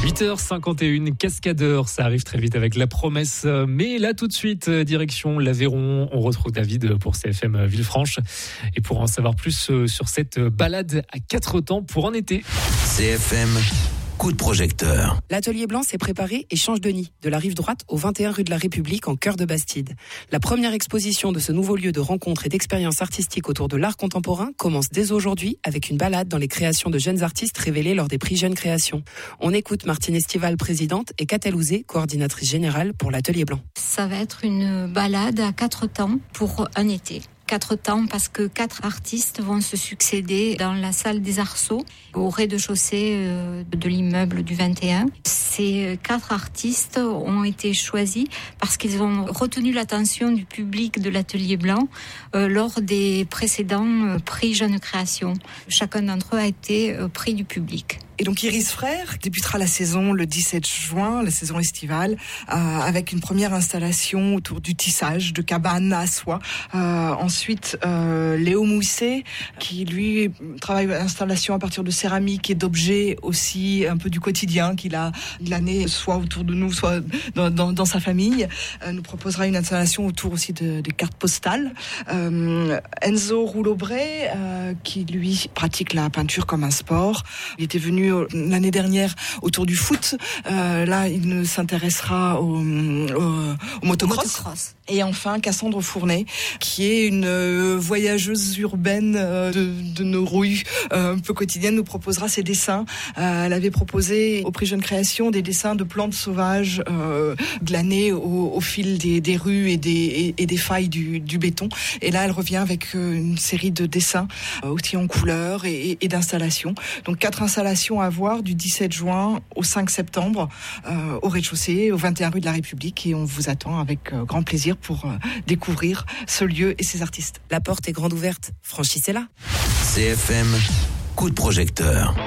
8h51, Cascadeur, ça arrive très vite avec La Promesse. Mais là, tout de suite, direction l'Aveyron. On retrouve David pour CFM Villefranche. Et pour en savoir plus sur cette balade à 4 temps pour en été. CFM, coup de projecteur. L'Atelier Blanc s'est préparé et change de nid, de la rive droite au 21 rue de la République en cœur de Bastide. La première exposition de ce nouveau lieu de rencontre et d'expérience artistique autour de l'art contemporain commence dès aujourd'hui avec une balade dans les créations de jeunes artistes révélées lors des prix Jeunes Créations. On écoute Martine Estival, présidente, et Catel Ouzé, coordinatrice générale pour l'Atelier Blanc. Ça va être une balade à 4 temps pour un été. 4 temps parce que 4 artistes vont se succéder dans la salle des Arceaux, au rez-de-chaussée de l'immeuble du 21. Ces 4 artistes ont été choisis parce qu'ils ont retenu l'attention du public de l'Atelier Blanc lors des précédents prix Jeunes Créations. Chacun d'entre eux a été prix du public. Et donc Iris Frères débutera la saison le 17 juin, la saison estivale, avec une première installation autour du tissage de cabanes à soie. Ensuite, Léo Mousset, qui lui travaille l'installation à partir de céramique et d'objets aussi un peu du quotidien qu'il a glané soit autour de nous, soit dans sa famille, nous proposera une installation autour aussi des cartes postales. Enzo Rouleaubray, qui lui pratique la peinture comme un sport. Il était venu l'année dernière autour du foot. Là, il s'intéressera au motocross. Et enfin, Cassandre Fournet, qui est une voyageuse urbaine de nos rues un peu quotidiennes, nous proposera ses dessins. Elle avait proposé au prix Jeunes Créations des dessins de plantes sauvages glanés au fil des rues et des failles du béton. Et là, elle revient avec une série de dessins aussi en couleurs et d'installations. Donc 4 installations à voir du 17 juin au 5 septembre au rez-de-chaussée, au 21 rue de la République. Et on vous attend avec grand plaisir pour découvrir ce lieu et ses artistes. La porte est grande ouverte, franchissez-la. CFM, coup de projecteur.